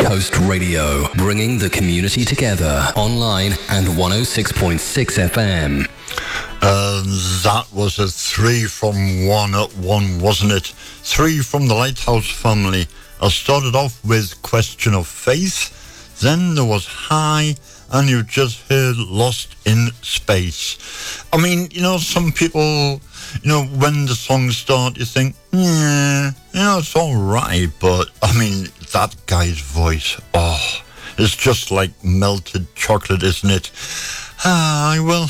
Coast Radio, bringing the community together, online and 106.6 FM. That was a 3 from 1 at 1, wasn't it? 3 from the Lighthouse family. I started off with Question of Faith, then there was High, and you just heard Lost in Space. I mean, you know, some people, you know, when the songs start, you think, yeah, you know, it's all right, but, I mean, that guy's voice, oh, it's just like melted chocolate, isn't it? Well,